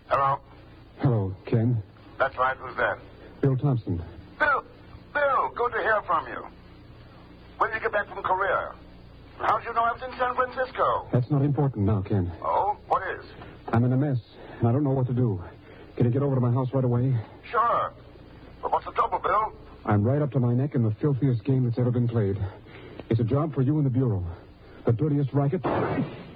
Hello? Hello, Ken. That's right. Who's that? Bill Thompson. Bill, good to hear from you. When did you get back from Korea? How did you know I was in San Francisco? That's not important now, Ken. Oh, what is? I'm in a mess, and I don't know what to do. Can you get over to my house right away? Sure. But what's the trouble, Bill? I'm right up to my neck in the filthiest game that's ever been played. It's a job for you and the Bureau. The dirtiest racket.